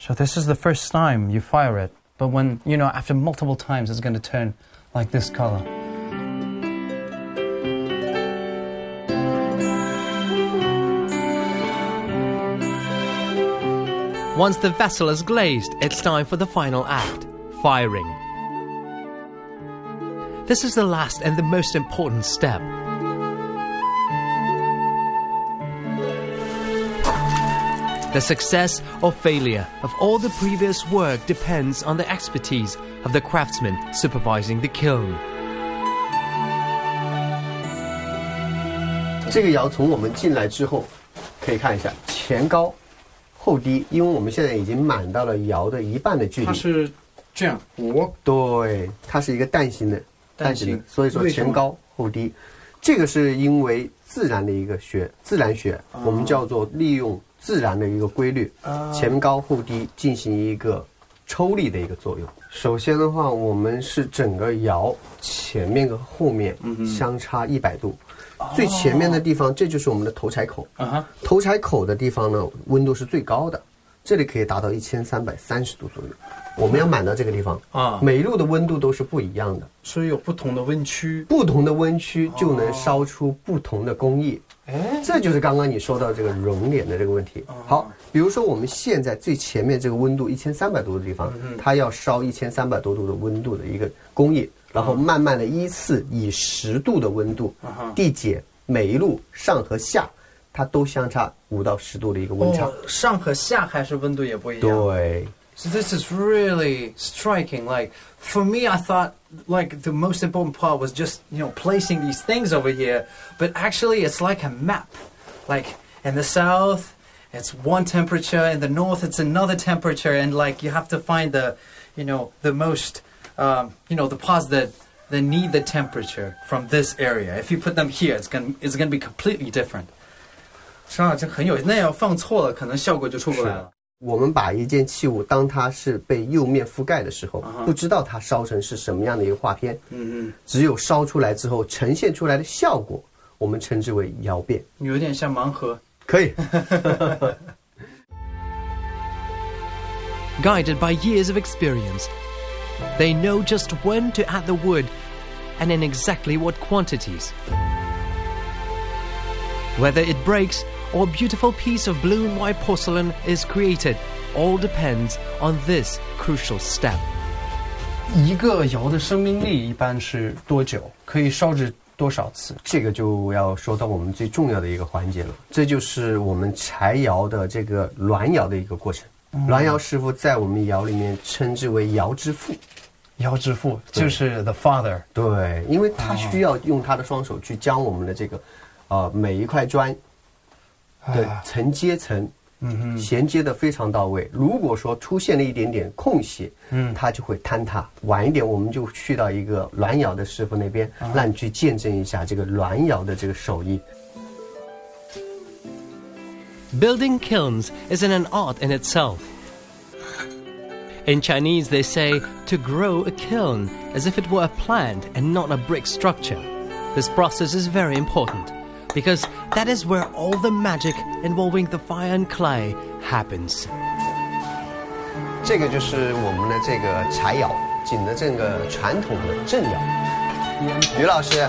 So this is the first time you fire it, but when, you know, after multiple times, it's going to turn like this color. Once the vessel is glazed, it's time for the final act, firing. This is the last and the most important step. The success or failure of all the previous work depends on the expertise of the craftsman supervising the kiln. 这个窑从我们进来之后，可以看一下前高后低，因为我们现在已经满到了窑的一半的距离。 它是这样， 对，它是一个蛋形的，所以说前高后低。这个是因为自然的一个自然学，我们叫做利用自然的一个规律，前高后低进行一个抽力的一个作用。首先的话，我们是整个窑前面和后面相差100度。最前面的地方，这就是我们的头柴口。头柴口的地方呢，温度是最高的，这里可以达到1330度左右。我们要满到这个地方每一路的温度都是不一样的， 所以有不同的温区， 不同的温区就能烧出不同的工艺。这就是刚刚你说到这个熔点的这个问题。好，比如说我们现在最前面这个温度1300度的地方，它要烧1300多度的温度的一个工艺。然后慢慢的依次以10度的温度递减，每一路上和下它都相差5到10度的一个温差。 上和下还是温度也不一样。 对。 So this is really striking. Like for me, I thought like the most important part was just, you know, placing these things over here, but actually it's like a map. Like in the south, it's one temperature, in the north it's another temperature, and like you have to find the, you know, the most you know, the parts that need the temperature from this area. If you put them here, it's gonna be completely different. 实际上很有，那要放错了，可能效果就出不来了。 我们把一件器物，当它是被釉面覆盖的时候，不知道它烧成是什么样的一个画片。只有烧出来之后呈现出来的效果，我们称之为窑变。 有点像盲盒。 可以。 Guided by years of experience, they know just when to add the wood and in exactly what quantities. Whether it breaks or a beautiful piece of blue and white porcelain is created, all depends on this crucial step. 一个窑的生命力一般是多久？可以烧制多少次？ 这个就要说到我们最重要的一个环节了，这就是我们柴窑的这个栾窑的一个过程。栾窑师傅在我们窑里面称之为窑之父。 窑之父就是 the father。 对，因为他需要用他的双手去将我们的这个每一块砖的层接层衔接的非常到位。如果说出现了一点点空隙，它就会坍塌。晚一点我们就去到一个栾窑的师傅那边，让你去见证一下这个栾窑的这个手艺。 Building kilns isn't an art in itself. In Chinese, they say to grow a kiln as if it were a plant and not a brick structure. This process is very important because that is where all the magic involving the fire and clay happens. 这个就是我们的这个柴窑，景德镇个传统的镇窑。吕老师，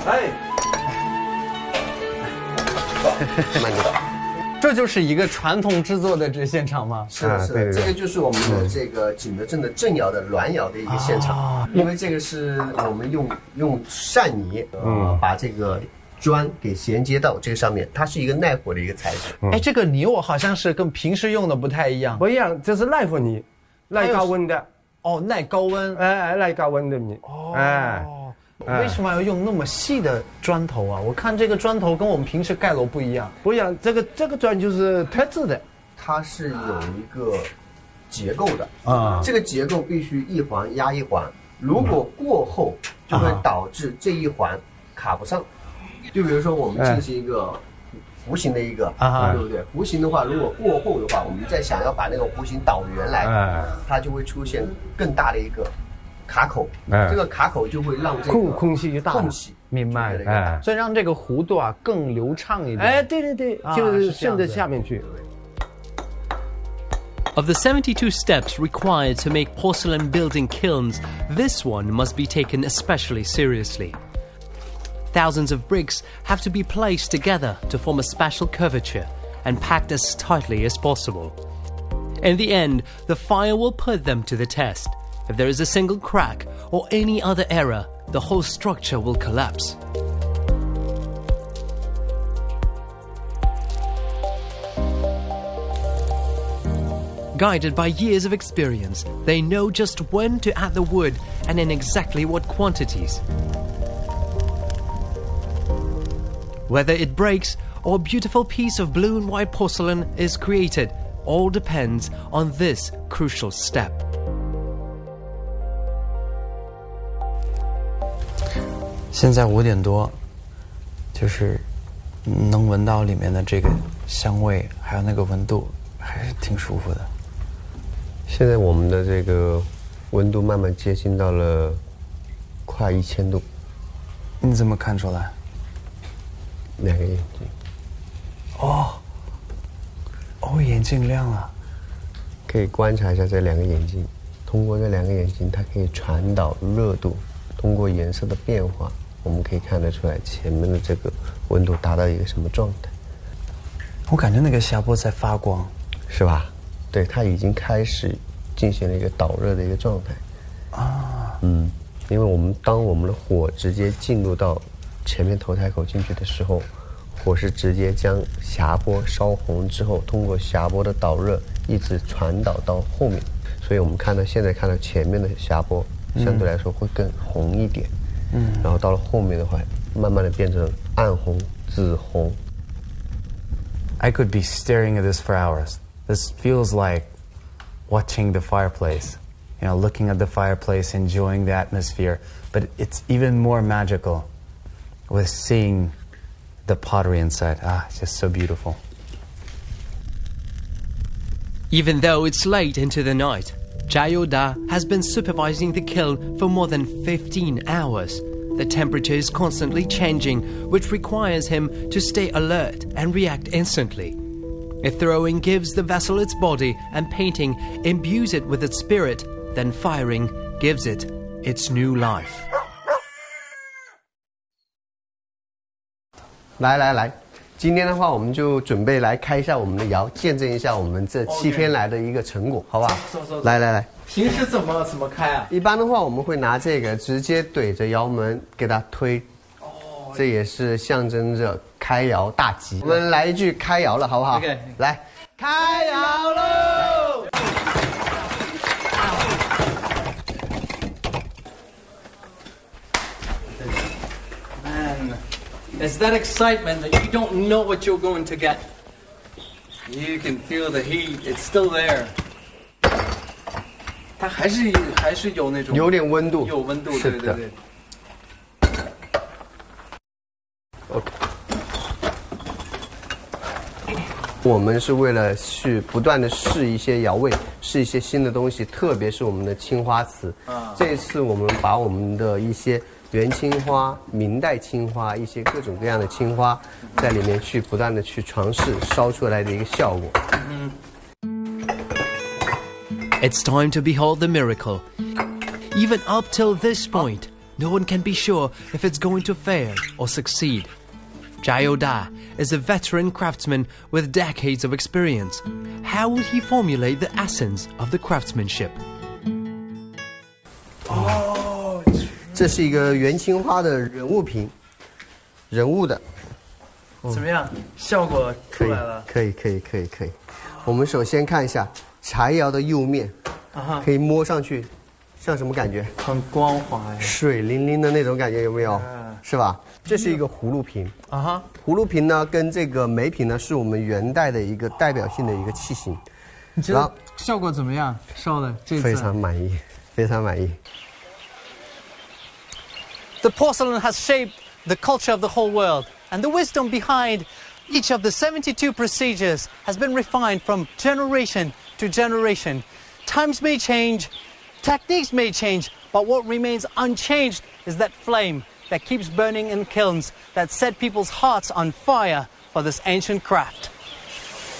慢点。 这就是一个传统制作的这现场吗？ 是的，是的，这个就是我们的这个景德镇的镇窑的栾窑的一个现场。因为这个是我们用扇泥把这个砖给衔接到这个上面，它是一个耐火的一个材质。 哎，这个泥我好像是跟平时用的不太一样。 不一样，这是耐火泥，耐高温的。 哦，耐高温。 耐高温的泥。 为什么要用那么细的砖头啊？我看这个砖头跟我们平时盖楼不一样。 不一样，这个砖就是特制的， 它是有一个结构的这个结构必须一环压一环，如果过厚就会导致这一环卡不上。就比如说我们进行一个弧形的一个，对不对？弧形的话，如果过厚的话，我们再想要把那个弧形导圆来，它就会出现更大的一个卡口，这个卡口就会让这个空隙大， 明白了，所以让这个弧度啊更流畅一点。 对，就是顺着下面去。 Of the 72 steps required to make porcelain building kilns, this one must be taken especially seriously. Thousands of bricks have to be placed together to form a special curvature and packed as tightly as possible. In the end, the fire will put them to the test. If there is a single crack or any other error, the whole structure will collapse. Guided by years of experience, they know just when to add the wood and in exactly what quantities. Whether it breaks or a beautiful piece of blue and white porcelain is created, all depends on this crucial step. 现在5点多，就是能闻到里面的这个香味，还有那个温度，还是挺舒服的。 现在我们的这个温度慢慢接近到了快1000度。 你怎么看出来 ？2个眼睛。 眼睛亮了。 可以观察一下这2个眼睛，通过这2个眼睛，它可以传导热度，通过颜色的变化，我们可以看得出来前面的这个温度达到一个什么状态。 我感觉那个匣钵在发光， 是吧？对，它已经开始进行了一个导热的一个状态。啊，因为当我们的火直接进入到前面头台口进去的时候，火是直接将匣钵烧红之后，通过匣钵的导热一直传导到后面，所以我们现在看到前面的匣钵相对来说会更红一点，然后到了后面的话，慢慢的变成暗红、紫红。 I could be staring at this for hours. This feels like watching the fireplace, looking at the fireplace, enjoying the atmosphere. But it's even more magical with seeing the pottery inside. It's just so beautiful. Even though it's late into the night, Jayoda has been supervising the kiln for more than 15 hours. The temperature is constantly changing, which requires him to stay alert and react instantly. If throwing gives the vessel its body and painting imbues it with its spirit, then firing gives it its new life. 来，今天的话，我们就准备来开一下我们的窑，见证一下我们这7天来的一个成果，好不好？来。 平时怎么开啊？ 一般的话，我们会拿这个直接怼着窑门给它推。这也是象征着开窑大吉。我们来一句开窑了，好不好？ OK， 来，开窑喽！ Man, it's that excitement that you don't know what you're going to get. You can feel the heat; it's still there. 它还是有那种有点温度， 有温度， 是的。 对。 OK， 我们是为了去不断的试一些窑味，试一些新的东西，特别是我们的青花瓷。这次我们把我们的一些元青花、明代青花、一些各种各样的青花，在里面去不断的去尝试烧出来的一个效果。 It's time to behold the miracle. Even up till this point, no one can be sure if it's going to fail or succeed. Jayoda is a veteran craftsman with decades of experience. How would he formulate the essence of the craftsmanship? 这是一个元青花的人物瓶，人物的。 怎么样？效果出来了？ 可以。我们首先看一下柴窑的釉面，可以摸上去，像什么感觉？ 很光滑呀， 水灵灵的那种感觉，有没有？是吧？这是一个葫芦瓶。葫芦瓶呢，跟这个梅瓶呢，是我们元代的一个代表性的一个器型。 你觉得效果怎么样？烧的这次非常满意，非常满意。 The porcelain has shaped the culture of the whole world, and the wisdom behind each of the 72 procedures has been refined from generation to generation. Times may change, techniques may change, but what remains unchanged is that flame that keeps burning in kilns that set people's hearts on fire for this ancient craft.